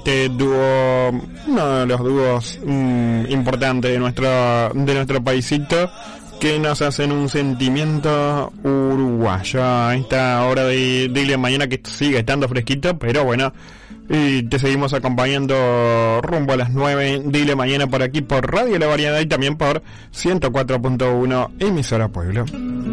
este dúo, uno de los dúos importantes de nuestro paisito, que nos hacen un sentimiento uruguayo a esta hora de Dile Mañana, que sigue estando fresquito, pero bueno, y te seguimos acompañando rumbo a las 9. Dile Mañana por aquí por Radio La Variedad y también por 104.1 emisora Pueblo.